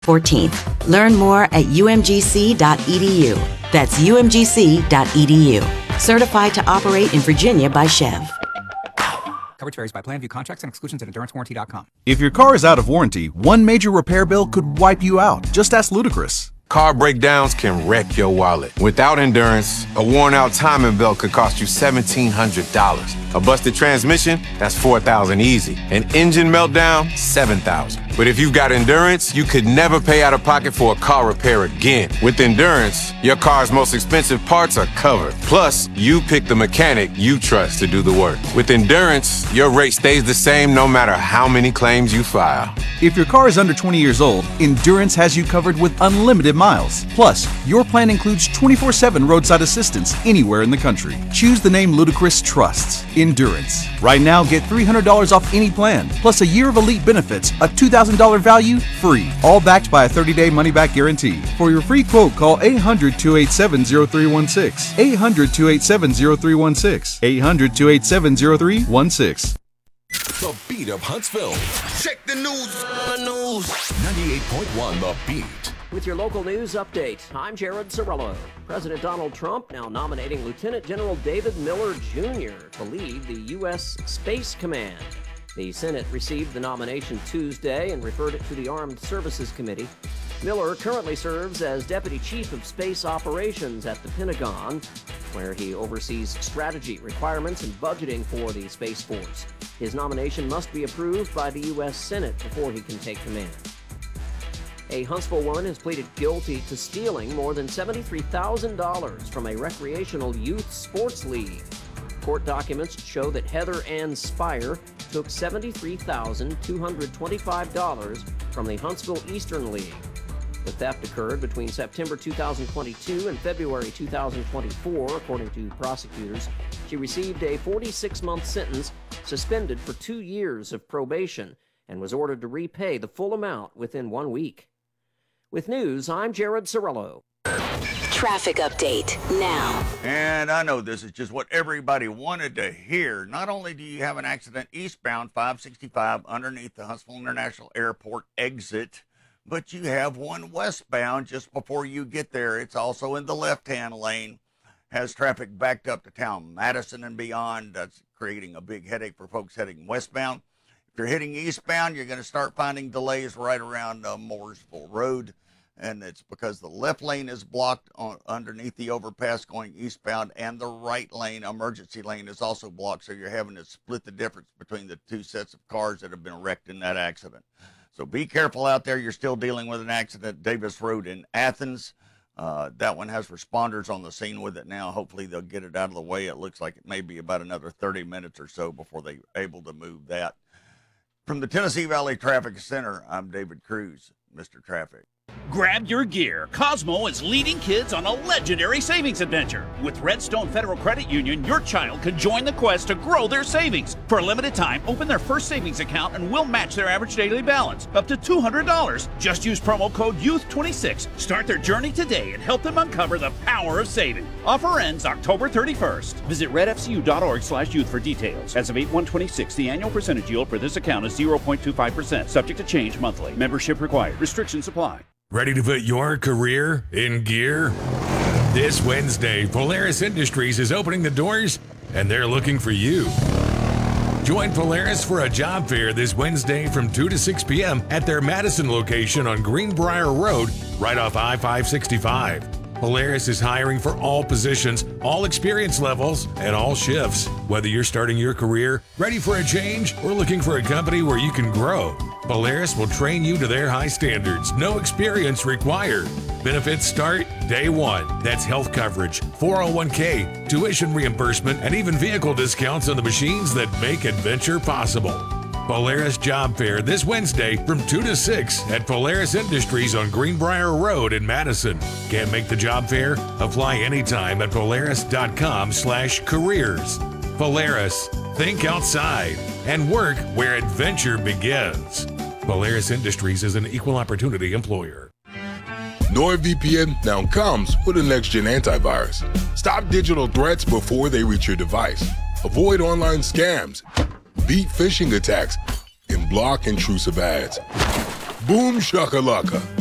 14th. Learn more at umgc.edu. That's umgc.edu. Certified to operate in Virginia by Chev. Coverage varies by plan. View contracts and exclusions at EnduranceWarranty.com. If your car is out of warranty, one major repair bill could wipe you out. Just ask Ludacris. Car breakdowns can wreck your wallet. Without Endurance, a worn-out timing belt could cost you $1,700. A busted transmission, that's $4,000 easy. An engine meltdown, $7,000. But if you've got Endurance, you could never pay out of pocket for a car repair again. With Endurance, your car's most expensive parts are covered. Plus, you pick the mechanic you trust to do the work. With Endurance, your rate stays the same no matter how many claims you file. If your car is under 20 years old, Endurance has you covered with unlimited miles. Plus, your plan includes 24/7 roadside assistance anywhere in the country. Choose the name Ludacris trusts, Endurance. Right now, get $300 off any plan, plus a year of elite benefits, a $2,000 value, free. All backed by a 30-day money-back guarantee. For your free quote, call 800-287-0316. 800-287-0316. 800-287-0316. The Beat of Huntsville. Check the news. 98.1 The Beat. With your local news update, I'm Jared Cirillo. President Donald Trump now nominating Lieutenant General David Miller Jr. to lead the U.S. Space Command. The Senate received the nomination Tuesday and referred it to the Armed Services Committee. Miller currently serves as Deputy Chief of Space Operations at the Pentagon, where he oversees strategy, requirements, and budgeting for the Space Force. His nomination must be approved by the U.S. Senate before he can take command. A Huntsville woman has pleaded guilty to stealing more than $73,000 from a recreational youth sports league. Court documents show that Heather Ann Spire took $73,225 from the Huntsville Eastern League. The theft occurred between September 2022 and February 2024, according to prosecutors. She received a 46-month sentence, suspended for 2 years of probation, and was ordered to repay the full amount within 1 week. With news, I'm Jared Cirillo. Traffic update now. And I know this is just what everybody wanted to hear. Not only do you have an accident eastbound 565 underneath the Huntsville International Airport exit, but you have one westbound just before you get there. It's also in the left-hand lane. Has traffic backed up to town Madison and beyond. That's creating a big headache for folks heading westbound. If you're heading eastbound, you're going to start finding delays right around Mooresville Road. And it's because the left lane is blocked underneath the overpass going eastbound, and the right lane, emergency lane, is also blocked. So you're having to split the difference between the two sets of cars that have been wrecked in that accident. So be careful out there. You're still dealing with an accident, Davis Road in Athens. That one has responders on the scene with it now. Hopefully they'll get it out of the way. It looks like it may be about another 30 minutes or so before they're able to move that. From the Tennessee Valley Traffic Center, I'm David Cruz, Mr. Traffic. Grab your gear. Cosmo is leading kids on a legendary savings adventure. With Redstone Federal Credit Union, your child can join the quest to grow their savings. For a limited time, open their first savings account and we'll match their average daily balance up to $200. Just use promo code YOUTH26. Start their journey today and help them uncover the power of saving. Offer ends October 31st. Visit redfcu.org/youth for details. As of 8/1/26, the annual percentage yield for this account is 0.25%, subject to change monthly. Membership required. Restrictions apply. Ready to put your career in gear? This Wednesday, Polaris Industries is opening the doors, and they're looking for you. Join Polaris for a job fair this Wednesday from 2 to 6 p.m. at their Madison location on Greenbrier Road, right off I-565. Polaris is hiring for all positions, all experience levels, and all shifts. Whether you're starting your career, ready for a change, or looking for a company where you can grow, Polaris will train you to their high standards. No experience required. Benefits start day one. That's health coverage, 401k, tuition reimbursement, and even vehicle discounts on the machines that make adventure possible. Polaris Job Fair this Wednesday from 2 to 6 at Polaris Industries on Greenbrier Road in Madison. Can't make the job fair? Apply anytime at polaris.com/careers. Polaris, think outside and work where adventure begins. Polaris Industries is an equal opportunity employer. NordVPN now comes with a next-gen antivirus. Stop digital threats before they reach your device. Avoid online scams, beat phishing attacks, and block intrusive ads. Boom shakalaka.